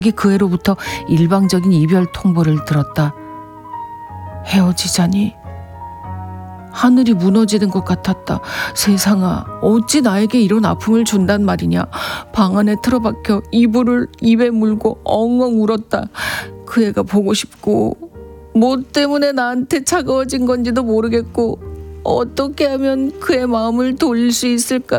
그 애로부터 일방적인 이별 통보를 들었다. 헤어지자니 하늘이 무너지는 것 같았다. 세상아, 어찌 나에게 이런 아픔을 준단 말이냐. 방 안에 틀어박혀 이불을 입에 물고 엉엉 울었다. 그 애가 보고 싶고 뭐 때문에 나한테 차가워진 건지도 모르겠고 어떻게 하면 그의 마음을 돌릴 수 있을까